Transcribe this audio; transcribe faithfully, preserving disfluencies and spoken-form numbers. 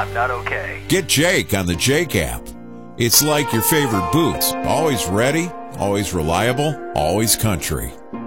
I'm not okay. Get Jake on the Jake app. It's like your favorite boots. Always ready, always reliable, always country.